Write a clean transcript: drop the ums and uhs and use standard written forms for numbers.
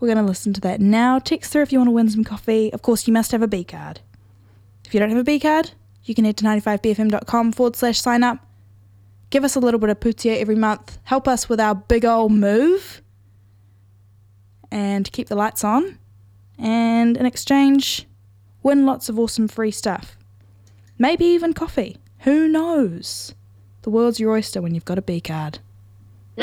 We're going to listen to that now. Text through if you want to win some coffee. Of course, you must have a B card. If you don't have a B card, you can head to 95bfm.com/sign up. Give us a little bit of putia every month. Help us with our big old move. And keep the lights on. And in exchange, win lots of awesome free stuff. Maybe even coffee. Who knows? The world's your oyster when you've got a B card.